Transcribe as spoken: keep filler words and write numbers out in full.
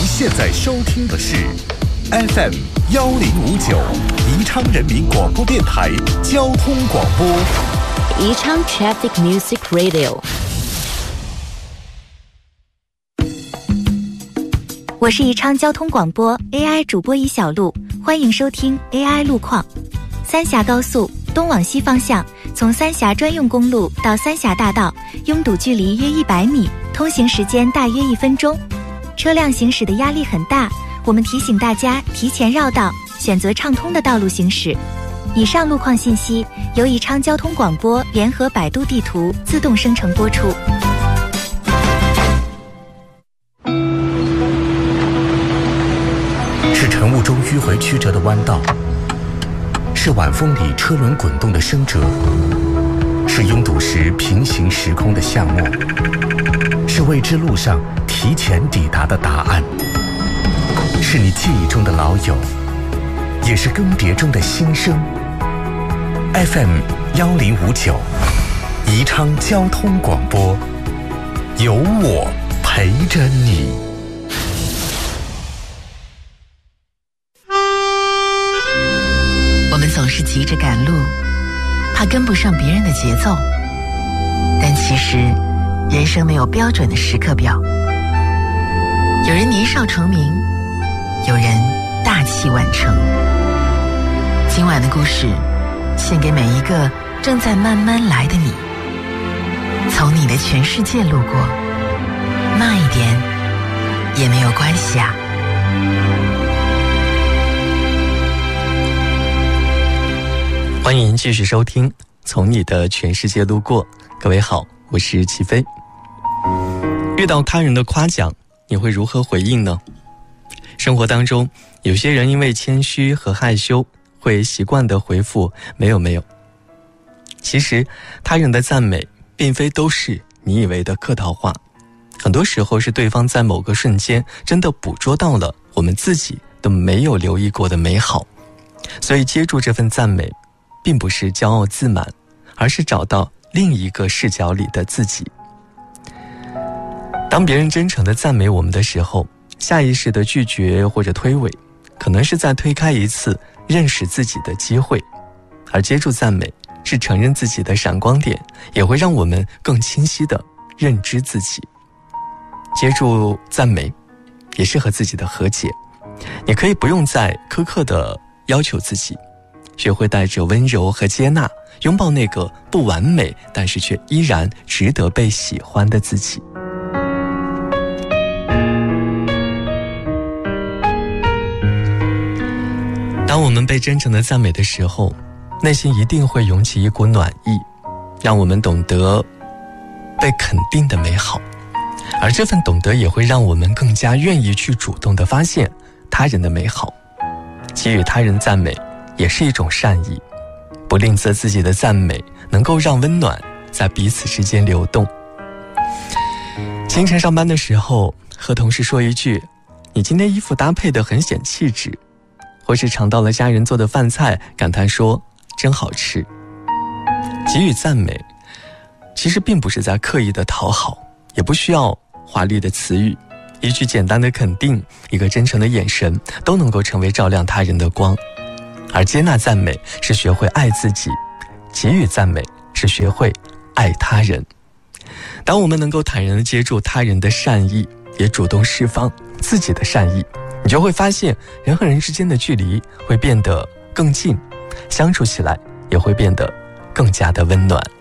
现在收听的是 F M 一零五九宜昌人民广播电台交通广播， 宜昌 Traffic Music Radio。我是宜昌交通广播 A I 主播宜小璐，欢迎收听 A I 路况。三峡高速东往西方向，从三峡专用公路到三峡大道，拥堵距离约一百米，通行时间大约一分钟，车辆行驶的压力很大，我们提醒大家提前绕道，选择畅通的道路行驶。以上路况信息由宜昌交通广播联合百度地图自动生成播出。 是晨雾中迂回曲折的弯道，是晚风里车轮滚动的声折，是拥堵时平行时空的巷陌，是未知路上提前抵达的答案，是你记忆中的老友，也是更迭中的新生。 F M 一零五九宜昌交通广播，有我陪着你。 我们总是急着赶路，怕跟不上别人的节奏，但其实人生没有标准的时刻表。有人年少成名，有人大器晚成。今晚的故事献给每一个正在慢慢来的你，从你的全世界路过，慢一点也没有关系啊。 欢迎继续收听从你的全世界路过。各位好，我是齐飞。遇到他人的夸奖，你会如何回应呢？生活当中，有些人因为谦虚和害羞，会习惯地回复没有没有。其实他人的赞美并非都是你以为的客套话，很多时候是对方在某个瞬间真的捕捉到了我们自己都没有留意过的美好。所以接住这份赞美，并不是骄傲自满，而是找到另一个视角里的自己。当别人真诚地赞美我们的时候，下意识的拒绝或者推诿，可能是在推开一次认识自己的机会。而接住赞美，是承认自己的闪光点，也会让我们更清晰地认知自己。接住赞美，也是和自己的和解。你可以不用再苛刻地要求自己，学会带着温柔和接纳，拥抱那个不完美但是却依然值得被喜欢的自己。当我们被真诚的赞美的时候，内心一定会涌起一股暖意，让我们懂得被肯定的美好。而这份懂得也会让我们更加愿意去主动地发现他人的美好。给予他人赞美也是一种善意，不吝啬自己的赞美，能够让温暖在彼此之间流动。清晨上班的时候，和同事说一句你今天衣服搭配得很显气质，或是尝到了家人做的饭菜，感叹说真好吃。给予赞美其实并不是在刻意的讨好，也不需要华丽的词语，一句简单的肯定，一个真诚的眼神，都能够成为照亮他人的光。而接纳赞美是学会爱自己，给予赞美是学会爱他人。当我们能够坦然地接住他人的善意，也主动释放自己的善意，你就会发现人和人之间的距离会变得更近，相处起来也会变得更加的温暖。